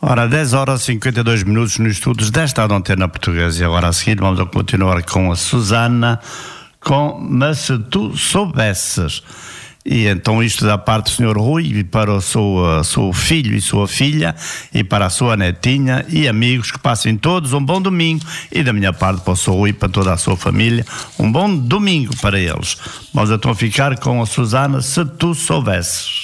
Ora, 10 horas e 52 minutos nos estudos desta Antena Portuguesa. E agora a seguir vamos a continuar com a Susana, com Mas Se Tu Soubesses. E então isto da parte do Sr. Rui e para o seu filho e sua filha e para a sua netinha e amigos, que passem todos um bom domingo, e da minha parte para o Sr. Rui e para toda a sua família um bom domingo para eles. Vamos então ficar com a Susana, Se Tu Soubesses.